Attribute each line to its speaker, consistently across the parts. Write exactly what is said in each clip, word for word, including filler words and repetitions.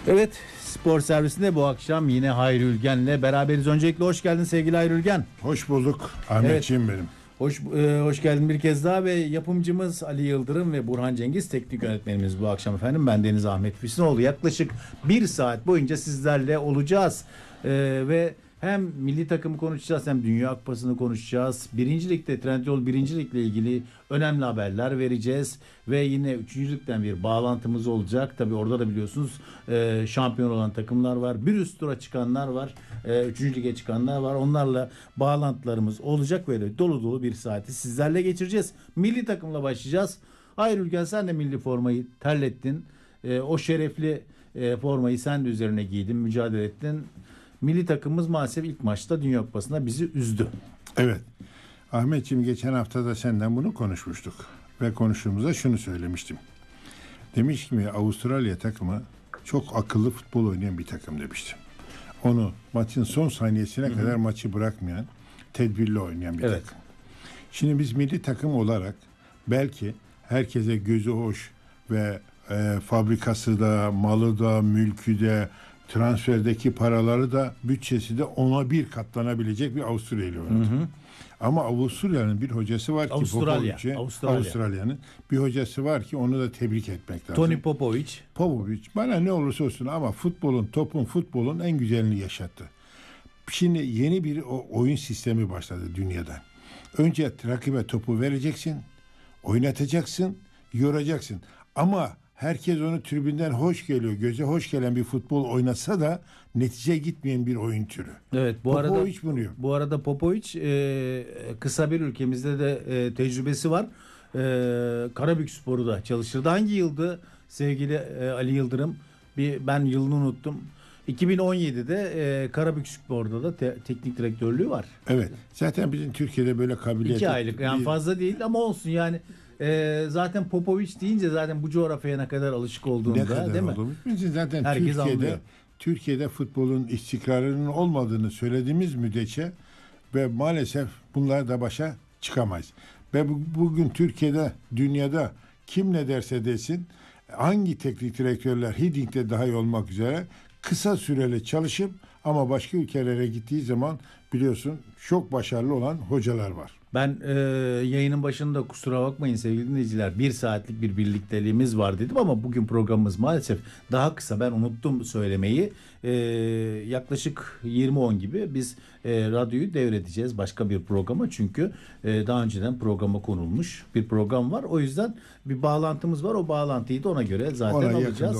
Speaker 1: Evet, spor servisinde bu akşam yine Hayri Ülgen'le beraberiz. Öncelikle hoş geldin sevgili Hayri Ülgen.
Speaker 2: Hoş bulduk Ahmetciğim evet. benim.
Speaker 1: Hoş e, hoş geldin bir kez daha ve yapımcımız Ali Yıldırım ve Burhan Cengiz, teknik yönetmenimiz bu akşam efendim. Ben Deniz Ahmet Füsunoğlu. Yaklaşık bir saat boyunca sizlerle olacağız. E, ve hem milli takımı konuşacağız hem Dünya Kupası'nı konuşacağız. Birinci Lig'de Trendyol Birinci Lig'le ilgili önemli haberler vereceğiz. Ve yine Üçüncü Lig'den bir bağlantımız olacak. Tabi orada da biliyorsunuz e, şampiyon olan takımlar var. Bir üst tura çıkanlar var. E, Üçüncü Lig'e çıkanlar var. Onlarla bağlantılarımız olacak. Böyle dolu dolu bir saati sizlerle geçireceğiz. Milli takımla başlayacağız. Hayır Ülgen, sen de milli formayı terlettin. E, o şerefli e, formayı sen de üzerine giydin. Mücadele ettin. Milli takımımız maalesef ilk maçta Dünya Kupası'nda bizi üzdü.
Speaker 2: Evet. Ahmetciğim, geçen hafta da senden bunu konuşmuştuk. Ve konuştuğumuzda şunu söylemiştim. Demiş ki Avustralya takımı çok akıllı futbol oynayan bir takım demiştim. Onu maçın son saniyesine Hı-hı. kadar maçı bırakmayan, tedbirli oynayan bir evet. takım. Şimdi biz milli takım olarak belki herkese gözü hoş ve e, fabrikası da, malı da, mülkü de, transferdeki paraları da, bütçesi de ona bir katlanabilecek bir Avustralya oynadı. Hı hı. Ama Avustralya'nın bir hocası var ki
Speaker 1: Avustralya,
Speaker 2: Avustralya. Avustralya'nın bir hocası var ki onu da tebrik etmek lazım.
Speaker 1: Tony Popovic.
Speaker 2: Popovic bana ne olursa olsun ama futbolun, topun, futbolun en güzelini yaşattı. Şimdi yeni bir o oyun sistemi başladı dünyada. Önce rakibe topu vereceksin, oynatacaksın, yoracaksın. Ama herkes onu tribünden hoş geliyor, göze hoş gelen bir futbol oynasa da netice gitmeyen bir oyun türü.
Speaker 1: Evet, bu
Speaker 2: Popovic
Speaker 1: arada
Speaker 2: bunu.
Speaker 1: Bu arada Popovic e, kısa bir ülkemizde de e, tecrübesi var. E, Karabükspor'u da çalıştırdı. Hangi yıldı sevgili e, Ali Yıldırım? Bir ben yılını unuttum. iki bin on yedide e, Karabükspor'da da te- teknik direktörlüğü var.
Speaker 2: Evet. Zaten bizim Türkiye'de böyle kabiliyet.
Speaker 1: İki aylık yani bir... fazla değil ama olsun yani. Ee, zaten Popovic deyince zaten bu coğrafyaya ne kadar alışık olduğunda ne kadar değil mi?
Speaker 2: Bizim zaten
Speaker 1: herkes
Speaker 2: Türkiye'de
Speaker 1: anlıyor.
Speaker 2: Türkiye'de futbolun istikrarının olmadığını söylediğimiz müddetçe ve maalesef bunlar da başa çıkamayız. Ve bu, bugün Türkiye'de, dünyada kim ne derse desin, hangi teknik direktörler Hidding'de dahil olmak üzere kısa süreli çalışıp ama başka ülkelere gittiği zaman biliyorsun çok başarılı olan hocalar var.
Speaker 1: Ben e, yayının başında kusura bakmayın sevgili dinleyiciler, bir saatlik bir birlikteliğimiz var dedim ama bugün programımız maalesef daha kısa. Ben unuttum söylemeyi. E, yaklaşık yirmi on gibi biz e, radyoyu devredeceğiz başka bir programa. Çünkü e, daha önceden programa konulmuş bir program var. O yüzden bir bağlantımız var. O bağlantıyı da ona göre zaten ona alacağız.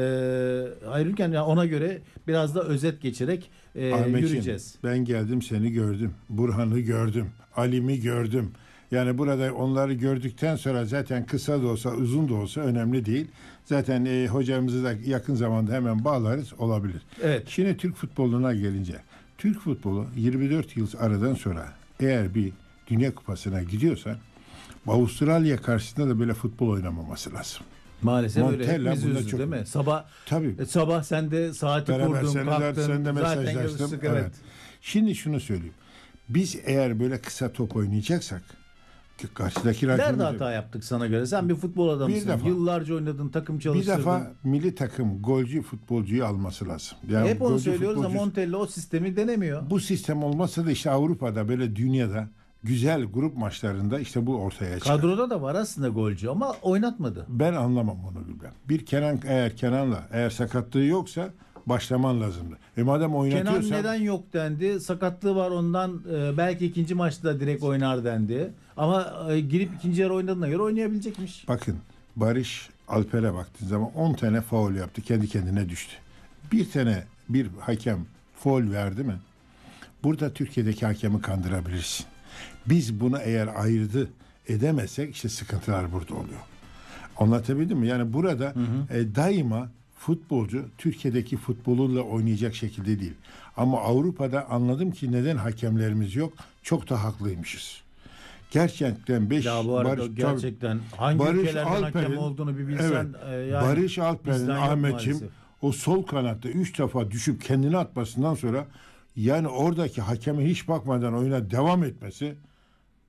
Speaker 1: E, Ayrılırken yani ona göre biraz da özet geçerek e, yürüyeceğiz.
Speaker 2: Ben geldim, seni gördüm. Burhan'ı gördüm. Ali'mi gördüm. Yani burada onları gördükten sonra zaten kısa da olsa uzun da olsa önemli değil. Zaten e, hocamızı da yakın zamanda hemen bağlarız, olabilir.
Speaker 1: Evet.
Speaker 2: Şimdi Türk futboluna gelince. Türk futbolu yirmi dört yıl aradan sonra eğer bir Dünya Kupası'na gidiyorsa Avustralya karşısında da böyle futbol oynamaması lazım.
Speaker 1: Maalesef
Speaker 2: Montella
Speaker 1: öyle. Hepimiz üzdü
Speaker 2: çok...
Speaker 1: değil mi? Sabah
Speaker 2: Tabii.
Speaker 1: E, sabah sen de saati
Speaker 2: Beraber
Speaker 1: kurdun, kalktın.
Speaker 2: Sen de mesajlaştın.
Speaker 1: Evet.
Speaker 2: Evet. Şimdi şunu söyleyeyim. Biz eğer böyle kısa top oynayacaksak karşıdaki rakibimize...
Speaker 1: Nerede hata yaptık sana göre? Sen bir futbol adamısın. Bir defa, Yıllarca oynadın, takım çalıştırdın.
Speaker 2: Bir defa milli takım golcü futbolcuyu alması lazım.
Speaker 1: Yani hep onu söylüyoruz ama Montella o sistemi denemiyor.
Speaker 2: Bu sistem olmasa da işte Avrupa'da böyle dünyada güzel grup maçlarında işte bu ortaya çıkar.
Speaker 1: Kadroda da var aslında golcü ama oynatmadı.
Speaker 2: Ben anlamam onu Gülben. Bir Kenan, eğer Kenan'la eğer sakatlığı yoksa başlaman lazımdı. E madem oynatıyorsan...
Speaker 1: Kenan neden yok dendi. Sakatlığı var ondan, e, belki ikinci maçta direkt oynar dendi. Ama e, girip ikinci yarı oynadığına göre oynayabilecekmiş.
Speaker 2: Bakın Barış Alper'e baktığın zaman on tane faul yaptı. Kendi kendine düştü. Bir tane bir hakem faul verdi mi? Burada Türkiye'deki hakemi kandırabilirsin. Biz bunu eğer ayırdı edemezsek işte sıkıntılar burada oluyor. Anlatabildim mi? Yani burada hı hı. E, daima futbolcu Türkiye'deki futboluyla oynayacak şekilde değil. Ama Avrupa'da anladım ki neden hakemlerimiz yok. Çok da haklıymışız. Gerçekten beş
Speaker 1: ya bu arada Barış, gerçekten hangi
Speaker 2: Barış
Speaker 1: ülkelerden hakem olduğunu bir bilsen. Evet,
Speaker 2: e, yani Barış Alper'in Ahmet'ciğim o sol kanatta üç defa düşüp kendini atmasından sonra yani oradaki hakeme hiç bakmadan oyuna devam etmesi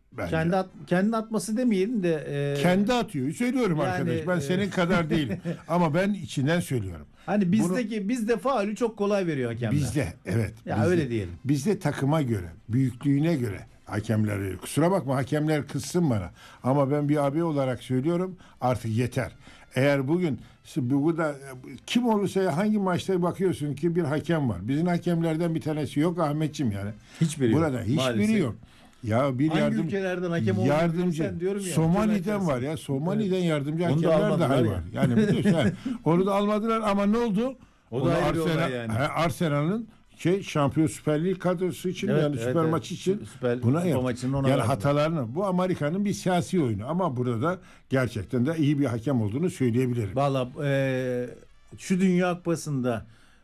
Speaker 2: bence.
Speaker 1: Kendi at, kendi atması demeyelim de e,
Speaker 2: Kendi atıyor. Söylüyorum
Speaker 1: yani,
Speaker 2: arkadaş. Ben
Speaker 1: e,
Speaker 2: senin kadar değilim. Ama ben içinden söylüyorum.
Speaker 1: hani bizdeki Bunu, bizde faulü çok kolay veriyor hakemler.
Speaker 2: Bizde evet.
Speaker 1: Ya
Speaker 2: bizde,
Speaker 1: öyle diyelim.
Speaker 2: Bizde takıma göre, büyüklüğüne göre hakemler veriyor. Kusura bakma, hakemler kızsın bana. Ama ben bir abi olarak söylüyorum, artık yeter. Eğer bugün burada kim olursa, hangi maçta bakıyorsun ki bir hakem var. Bizim hakemlerden bir tanesi yok Ahmetciğim yani.
Speaker 1: Hiçbiri yok.
Speaker 2: Burada hiçbiri
Speaker 1: Maalesef.
Speaker 2: yok. Ya bir
Speaker 1: Hangi
Speaker 2: yardım,
Speaker 1: ülkelerden hakem olduğunu
Speaker 2: yardımcı
Speaker 1: bilsen diyorum ya.
Speaker 2: Somali'den var ya. Somali'den
Speaker 1: Evet.
Speaker 2: yardımcı
Speaker 1: Onu da
Speaker 2: hakemler dahi
Speaker 1: almadılar
Speaker 2: var. Yani biliyorsun yani, onu da almadılar ama ne oldu?
Speaker 1: O da
Speaker 2: Onu
Speaker 1: ayrı bir olay
Speaker 2: Arsenal,
Speaker 1: yani.
Speaker 2: he, Arsenal'ın şey şampiyon Süper Lig kadrosu için
Speaker 1: Evet,
Speaker 2: yani
Speaker 1: evet,
Speaker 2: süper
Speaker 1: evet.
Speaker 2: maç için
Speaker 1: Süper-
Speaker 2: buna
Speaker 1: Süper
Speaker 2: yap.
Speaker 1: maçını ona
Speaker 2: Yani
Speaker 1: verdiler.
Speaker 2: hatalarını, bu Amerika'nın bir siyasi oyunu ama burada da gerçekten de iyi bir hakem olduğunu söyleyebilirim.
Speaker 1: Valla e, şu Dünya Kupası'nda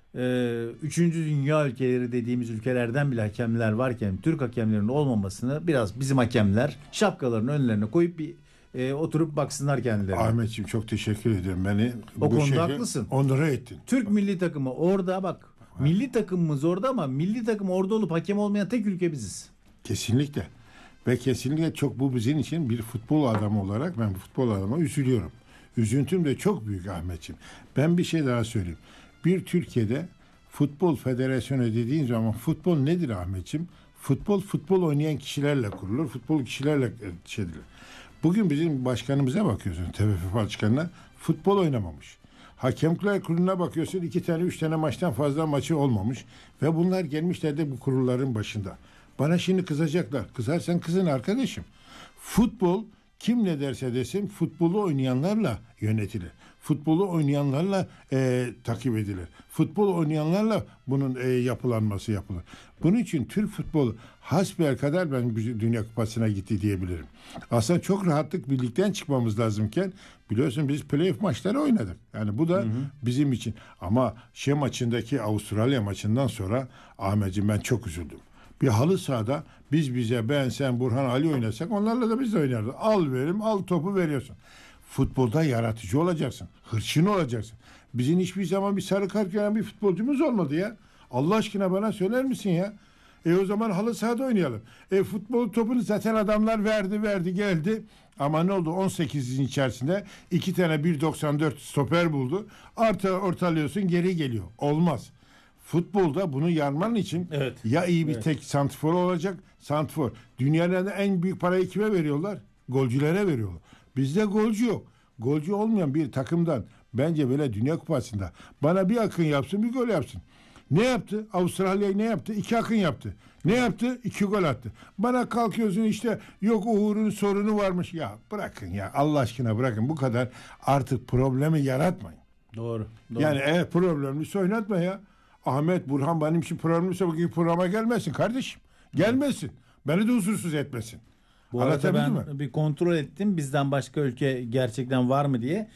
Speaker 1: e, üçüncü dünya ülkeleri dediğimiz ülkelerden bile hakemler varken Türk hakemlerinin olmamasını biraz bizim hakemler şapkalarının önlerine koyup bir e, oturup baksınlar kendilerine.
Speaker 2: Ahmetciğim çok teşekkür ederim. Beni
Speaker 1: O
Speaker 2: bu
Speaker 1: konuda
Speaker 2: şekilde
Speaker 1: haklısın.
Speaker 2: onure ettin.
Speaker 1: Türk milli takımı orada bak. Milli takımımız orada ama milli takım orada olup hakem olmayan tek ülke biziz.
Speaker 2: Kesinlikle. Ve kesinlikle çok, bu bizim için bir futbol adamı olarak ben bu futbol adamı üzülüyorum. Üzüntüm de çok büyük Ahmetciğim. Ben bir şey daha söyleyeyim. Bir Türkiye'de futbol federasyonu dediğin zaman futbol nedir Ahmetciğim? Futbol, futbol oynayan kişilerle kurulur. Futbol kişilerle şey edilir. Bugün bizim başkanımıza bakıyorsun, T F F başkanına, futbol oynamamış. Hakemler Kurulu'na bakıyorsun, iki tane üç tane maçtan fazla maçı olmamış. Ve bunlar gelmişler de bu kurulların başında. Bana şimdi kızacaklar. Kızarsan kızın arkadaşım. Futbol kim ne derse desin futbolu oynayanlarla yönetilir. Futbolu oynayanlarla e, takip edilir. Futbol oynayanlarla bunun e, yapılanması yapılır. Bunun için Türk futbolu hasbelkader ben Dünya Kupası'na gitti diyebilirim. Aslında çok rahatlık birlikten çıkmamız lazımken biliyorsun biz playoff maçları oynadık. Yani bu da hı hı. bizim için. Ama şey maçındaki Avustralya maçından sonra Ahmetciğim ben çok üzüldüm. Bir halı sahada biz bize, ben, sen, Burhan, Ali oynasak onlarla da biz de oynardık. Al verim, al topu veriyorsun. Futbolda yaratıcı olacaksın. Hırçın olacaksın. Bizim hiçbir zaman bir sarı kart gören bir futbolcumuz olmadı ya. Allah aşkına bana söyler misin ya? E o zaman halı sahada oynayalım. E futbol topunu zaten adamlar verdi verdi geldi. Ama ne oldu? on sekizin içerisinde iki tane bir doksan dört stoper buldu. Artı ortalıyorsun, geri geliyor. Olmaz. Futbolda bunu yarman için evet. ya iyi bir evet. tek santrfor olacak. Santrfor. Dünyada en büyük parayı kime veriyorlar? Golcülere veriyorlar. Bizde golcü yok. Golcü olmayan bir takımdan bence böyle Dünya Kupası'nda bana bir akın yapsın, bir gol yapsın. Ne yaptı? Avustralya'yı ne yaptı? İki akın yaptı. Ne yaptı? İki gol attı. Bana kalkıyorsun işte yok Uğur'un sorunu varmış. Ya bırakın ya, Allah aşkına bırakın. Bu kadar artık problemi yaratmayın.
Speaker 1: Doğru. doğru.
Speaker 2: Yani eğer problemliyse oynatma ya. Ahmet, Burhan benim için problemliyse bugün programa gelmesin kardeşim. Gelmesin. Beni de huzursuz etmesin.
Speaker 1: Bu arada ben mi? bir kontrol ettim. Bizden başka ülke gerçekten var mı diye.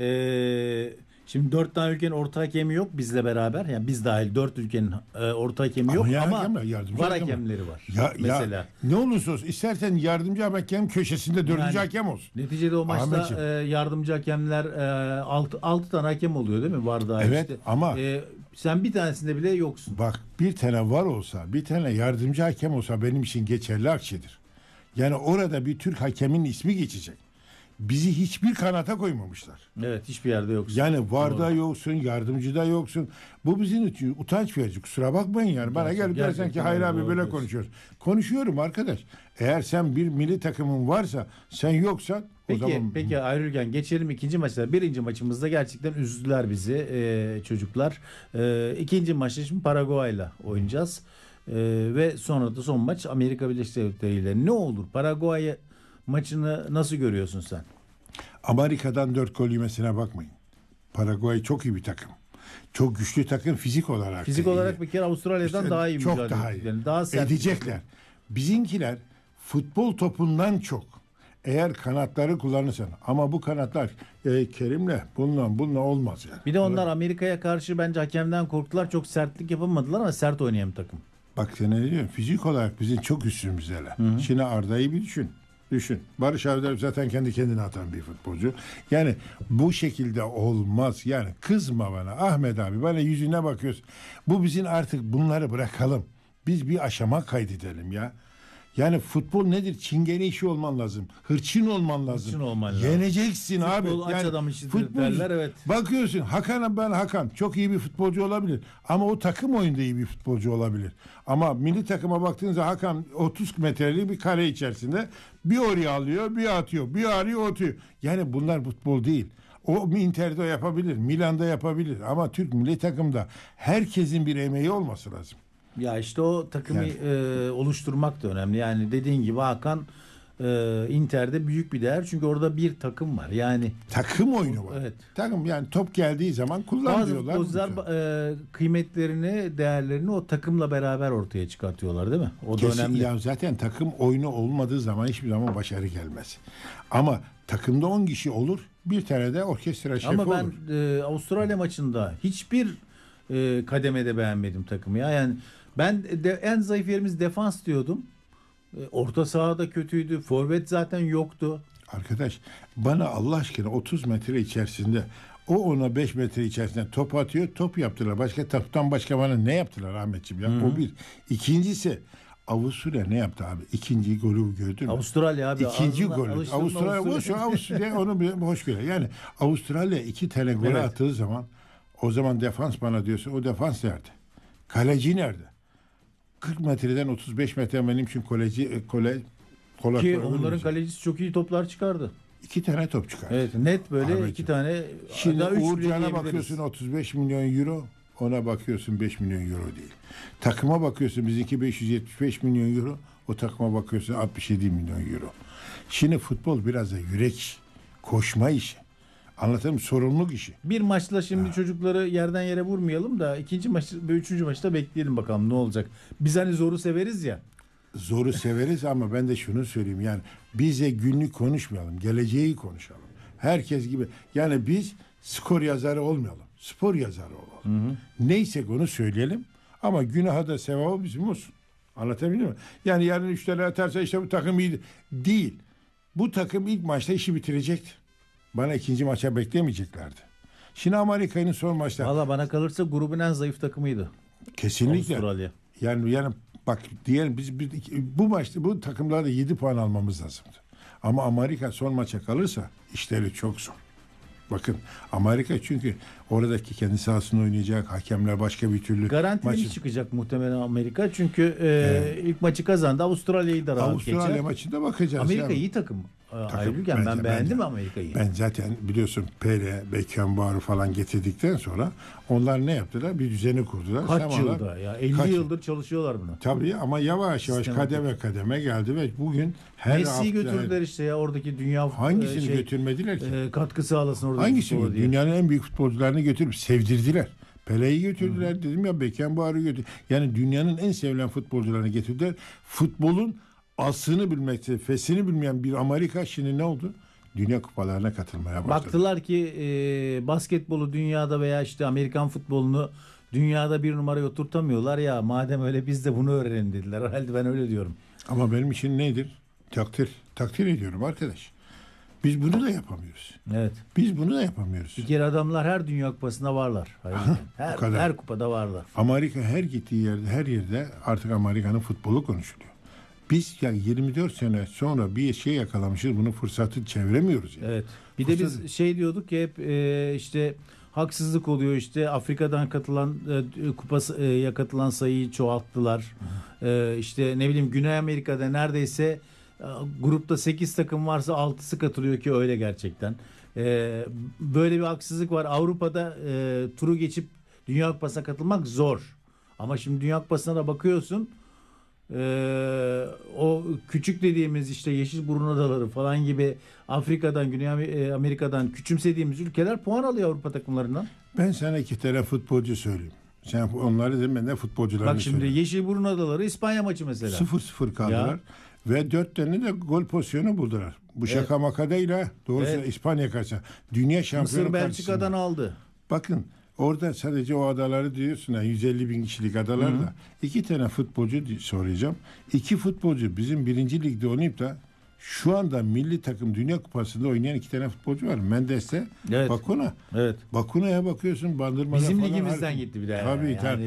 Speaker 1: Ee, şimdi dört tane ülkenin orta hakemi yok bizle beraber. Yani biz dahil dört ülkenin e, orta hakemi yok ama, ama
Speaker 2: hakemler,
Speaker 1: var hakemleri var.
Speaker 2: Ya,
Speaker 1: mesela.
Speaker 2: Ya, ne olursa olsun istersen yardımcı hakem köşesinde dördüncü yani, hakem olsun.
Speaker 1: Neticede o maçta e, yardımcı hakemler e, altı, altı tane hakem oluyor değil mi? Var dahil
Speaker 2: evet,
Speaker 1: işte.
Speaker 2: Ama
Speaker 1: e, sen bir tanesinde bile yoksun.
Speaker 2: Bak bir tane var olsa, bir tane yardımcı hakem olsa benim için geçerli akçedir. Yani orada bir Türk hakemin ismi geçecek. Bizi hiçbir kanata koymamışlar.
Speaker 1: Evet, hiçbir yerde yoksun.
Speaker 2: Yani varda yoksun, yardımcıda yoksun. Bu bizim için utanç verici. Kusura bakmayın yani. Bana gelip dersen ki hayır abi böyle konuşuyoruz. Konuşuyorum arkadaş. Eğer sen bir milli takımın varsa, sen yoksan
Speaker 1: peki,
Speaker 2: o zaman...
Speaker 1: Peki Ayrülgen geçelim ikinci maçta. Birinci maçımızda gerçekten üzdüler bizi e, çocuklar. E, ikinci maçta şimdi Paraguay'la oynayacağız. E, ve sonra da son maç Amerika Birleşik Devletleri ile. Ne olur Paraguay maçını nasıl görüyorsun sen?
Speaker 2: Amerika'dan dört gol yemesine bakmayın. Paraguay çok iyi bir takım. Çok güçlü takım fizik olarak.
Speaker 1: Fizik olarak iyi. Bir kere Avustralya'dan işte daha iyi
Speaker 2: çok daha iyi.
Speaker 1: Daha sert
Speaker 2: edecekler. Bizimkiler futbol topundan çok eğer kanatları kullanırsan, ama bu kanatlar e, Kerim'le bununla bununla olmaz yani.
Speaker 1: Bir de onlar Amerika'ya karşı bence hakemden korktular. Çok sertlik yapamadılar ama sert oynayan bir takım.
Speaker 2: Bak sen ne diyorsun? Fizik olarak bizim çok üstümüzdeler. Şimdi Arda'yı bir düşün. Düşün. Barış Avder zaten kendi kendine atan bir futbolcu. Yani bu şekilde olmaz. Yani kızma bana Ahmet abi. Bana yüzüne bakıyorsun. Bu bizim artık bunları bırakalım. Biz bir aşama kaydedelim ya. Yani futbol nedir? Çingene işi olman lazım. Hırçın olman lazım.
Speaker 1: Hırçın olman lazım.
Speaker 2: Yeneceksin
Speaker 1: Futbol
Speaker 2: abi.
Speaker 1: aç
Speaker 2: Yani
Speaker 1: adam işidir
Speaker 2: futbol-
Speaker 1: derler, evet.
Speaker 2: Bakıyorsun Hakan, ben Hakan çok iyi bir futbolcu olabilir. Ama o takım oyunda iyi bir futbolcu olabilir. Ama milli takıma baktığınızda Hakan otuz metrelik bir kare içerisinde bir oraya alıyor, bir atıyor, bir arıyor, atıyor. Yani bunlar futbol değil. O Inter'de yapabilir, Milan'da yapabilir. Ama Türk milli takımda herkesin bir emeği olması lazım.
Speaker 1: Ya işte o takımı
Speaker 2: Yani.
Speaker 1: e, oluşturmak da önemli. Yani dediğin gibi Hakan e, Inter'de büyük bir değer. Çünkü orada bir takım var. Yani
Speaker 2: Takım oyunu var.
Speaker 1: evet.
Speaker 2: Takım, yani top geldiği zaman kullan
Speaker 1: Bazı
Speaker 2: diyorlar.
Speaker 1: futbolcular e, kıymetlerini, değerlerini o takımla beraber ortaya çıkartıyorlar, değil mi? O da
Speaker 2: Kesin,
Speaker 1: önemli.
Speaker 2: ya zaten takım oyunu olmadığı zaman hiçbir zaman başarı gelmez. Ama takımda on kişi olur, bir tane de orkestra şefi
Speaker 1: Ama ben
Speaker 2: olur.
Speaker 1: e, Avustralya maçında hiçbir e, kademede beğenmedim takımı ya. Yani ben de, en zayıf yerimiz defans diyordum. E, orta sahada kötüydü. Forvet zaten yoktu.
Speaker 2: Arkadaş, bana Allah aşkına otuz metre içerisinde, o ona beş metre içerisinde top atıyor, top yaptılar. Başka toptan başka bana ne yaptılar Ahmetciğim ya?
Speaker 1: Hı hı.
Speaker 2: O bir. İkincisi, Avusturya ne yaptı abi? İkinci golü gördün mü?
Speaker 1: Avustralya abi.
Speaker 2: İkinci
Speaker 1: ağzına
Speaker 2: golü.
Speaker 1: alıştırdın
Speaker 2: Avustralya boş ver, Avusturya onu bir hoş göre. Yani Avustralya iki tane gol
Speaker 1: Evet.
Speaker 2: attığı zaman, o zaman defans bana diyorsun, o defans nerede? Kaleci nerede? kırk metreden otuz beş metre benim için koleci kole kolak
Speaker 1: Ki
Speaker 2: kolak
Speaker 1: onların
Speaker 2: olmayacak.
Speaker 1: kalecisi çok iyi toplar çıkardı.
Speaker 2: İki tane top çıkar.
Speaker 1: Evet, net böyle
Speaker 2: Ahmetciğim.
Speaker 1: iki tane.
Speaker 2: Şimdi
Speaker 1: hatta üç bile
Speaker 2: Uğurcan'a
Speaker 1: diyebiliriz.
Speaker 2: bakıyorsun otuz beş milyon euro, ona bakıyorsun beş milyon euro değil. Takıma bakıyorsun bizimki beş yüz yetmiş beş milyon euro, o takıma bakıyorsun altmış yedi milyon euro. Şimdi futbol biraz da yürek işi, koşma işi. Anlatayım, sorumluluk işi.
Speaker 1: Bir maçla şimdi çocukları yerden yere vurmayalım da ikinci maç ve üçüncü maçta bekleyelim bakalım ne olacak. Biz hani zoru severiz ya.
Speaker 2: Zoru severiz ama ben de şunu söyleyeyim, yani bize günlük konuşmayalım, geleceği konuşalım. Herkes gibi, yani biz skor yazarı olmayalım, spor yazarı olalım. Hı hı. Neyse onu söyleyelim ama günaha da sevabı bizim olsun. Anlatabildim mi? Yani yarın üç tane atarsa işte bu takım iyi değil. Bu takım ilk maçta işi bitirecekti. Bana ikinci maça beklemeyeceklerdi. Şimdi Amerika'nın son maçta
Speaker 1: Valla bana kalırsa grubun en zayıf takımıydı.
Speaker 2: kesinlikle.
Speaker 1: Avustralya.
Speaker 2: Yani yani bak diyelim biz, biz bu maçta bu takımlarda yedi puan almamız lazımdı. Ama Amerika son maça kalırsa işleri çok zor. Bakın Amerika, çünkü oradaki kendi sahasında oynayacak, hakemler başka bir türlü
Speaker 1: Garantilemiş
Speaker 2: maçı.
Speaker 1: çıkacak muhtemelen Amerika. Çünkü e,
Speaker 2: Evet.
Speaker 1: ilk maçı kazandı. Avustralya'yı da rahat
Speaker 2: Avustralya
Speaker 1: geçer.
Speaker 2: maçında bakacağız.
Speaker 1: Amerika
Speaker 2: yani.
Speaker 1: iyi takım.
Speaker 2: Takım,
Speaker 1: Ayrıca
Speaker 2: bence-
Speaker 1: ben beğendim
Speaker 2: bence.
Speaker 1: Amerika'yı.
Speaker 2: Ben zaten biliyorsun Pele, Beckenbauer'u falan getirdikten sonra onlar ne yaptılar? Bir düzeni kurdular.
Speaker 1: Kaç
Speaker 2: Zamanla-
Speaker 1: yılda ya? elli
Speaker 2: Kaç-
Speaker 1: yıldır çalışıyorlar buna.
Speaker 2: Tabii ama yavaş yavaş
Speaker 1: Sistematik.
Speaker 2: kademe kademe geldi ve bugün her
Speaker 1: Messi'yi
Speaker 2: hafta
Speaker 1: götürdüler işte ya oradaki dünya
Speaker 2: hangisini
Speaker 1: e, şey,
Speaker 2: götürmediler ki?
Speaker 1: e, katkı sağlasın oradaki
Speaker 2: Hangisini
Speaker 1: futbola
Speaker 2: götürdü?
Speaker 1: diye.
Speaker 2: Dünyanın en büyük futbolcularını götürüp sevdirdiler. Pele'yi götürdüler, Hı. dedim ya, Beckenbauer'u götürdüler. Yani dünyanın en sevilen futbolcularını getirdiler. Futbolun aslını bilmekte, fesini bilmeyen bir Amerika şimdi ne oldu? Dünya kupalarına katılmaya başladı.
Speaker 1: Baktılar ki e, basketbolu dünyada veya işte Amerikan futbolunu dünyada bir numaraya oturtamıyorlar ya, madem öyle biz de bunu öğrenelim dediler. Herhalde ben öyle diyorum.
Speaker 2: Ama benim için nedir? Takdir. Takdir ediyorum arkadaş. Biz bunu da yapamıyoruz.
Speaker 1: Evet.
Speaker 2: Biz bunu da yapamıyoruz.
Speaker 1: Bir kere adamlar her Dünya Kupası'nda varlar. Hayır, her,
Speaker 2: kadar.
Speaker 1: her kupada varlar.
Speaker 2: Amerika her gittiği yerde, her yerde artık Amerika'nın futbolu konuşuluyor. Biz yani yirmi dört sene sonra bir şey yakalamışız, bunu fırsatı çeviremiyoruz yani.
Speaker 1: Evet. Bir de
Speaker 2: Fırsatı-
Speaker 1: biz şey diyorduk ki hep e, işte haksızlık oluyor, işte Afrika'dan katılan e, kupaya katılan sayıyı çoğalttılar. E, işte ne bileyim Güney Amerika'da neredeyse e, grupta sekiz takım varsa altısı katılıyor ki öyle gerçekten. E, böyle bir haksızlık var. Avrupa'da e, turu geçip Dünya Kupası'na katılmak zor. Ama şimdi Dünya Kupası'na da bakıyorsun. Ee, o küçük dediğimiz işte Yeşilburun Adaları falan gibi Afrika'dan, Güney Amerika'dan küçümsediğimiz ülkeler puan alıyor Avrupa takımlarından.
Speaker 2: Ben sana iki tane futbolcu söyleyeyim. Sen onları değil, ben de futbolcularını
Speaker 1: Bak şimdi
Speaker 2: söyleyeyim.
Speaker 1: Yeşilburun Adaları İspanya maçı mesela.
Speaker 2: sıfır sıfır kaldılar.
Speaker 1: Ya.
Speaker 2: Ve dört tane de gol pozisyonu buldular. Bu
Speaker 1: Evet.
Speaker 2: şaka maka değil ha. Doğrusu
Speaker 1: Evet.
Speaker 2: İspanya karşısında. Dünya şampiyonu
Speaker 1: Mısır
Speaker 2: karşısında.
Speaker 1: Belçika'dan aldı.
Speaker 2: Bakın orada sadece o adaları diyorsun ya, yüz elli bin kişilik adalarda iki tane futbolcu di- soracağım. İki futbolcu bizim birinci ligde oynayıp da şu anda milli takım Dünya Kupası'nda oynayan iki tane futbolcu var. Mendes'te,
Speaker 1: Evet.
Speaker 2: Bakuna.
Speaker 1: Evet.
Speaker 2: Bakuna'ya bakıyorsun, Bandırma'da
Speaker 1: Bizim
Speaker 2: falan.
Speaker 1: ligimizden
Speaker 2: harika.
Speaker 1: gitti bir daha.
Speaker 2: Tabii
Speaker 1: yani.
Speaker 2: tabii.